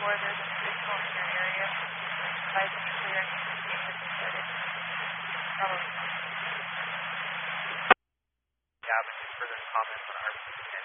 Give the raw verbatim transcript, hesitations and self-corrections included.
four, there's an additional in your area. Five clear and containment started. Yeah, but further comments on our